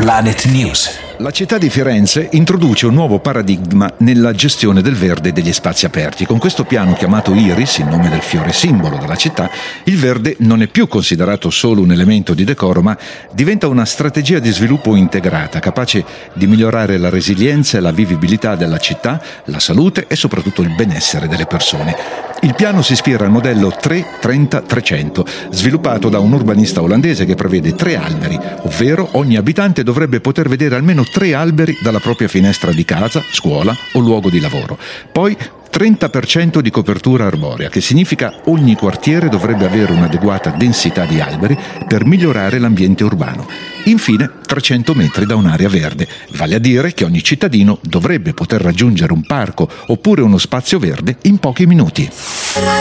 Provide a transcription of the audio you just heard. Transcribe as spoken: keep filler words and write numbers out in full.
Planet News. La città di Firenze introduce un nuovo paradigma nella gestione del verde e degli spazi aperti. Con questo piano chiamato Iris, il nome del fiore simbolo della città, il verde non è più considerato solo un elemento di decoro, ma diventa una strategia di sviluppo integrata, capace di migliorare la resilienza e la vivibilità della città, la salute e soprattutto il benessere delle persone. Il piano si ispira al modello tre trenta trecento, sviluppato da un urbanista olandese che prevede tre alberi, ovvero ogni abitante dovrebbe poter vedere almeno tre alberi dalla propria finestra di casa, scuola o luogo di lavoro. Poi trenta per cento di copertura arborea, che significa ogni quartiere dovrebbe avere un'adeguata densità di alberi per migliorare l'ambiente urbano. Infine trecento metri da un'area verde, vale a dire che ogni cittadino dovrebbe poter raggiungere un parco oppure uno spazio verde in pochi minuti.